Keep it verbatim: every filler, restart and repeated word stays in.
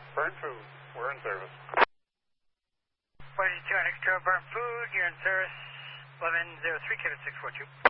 Burn food. We're in service. forty-two on extra burn food. You're in service. eleven oh three, Kevin six four two.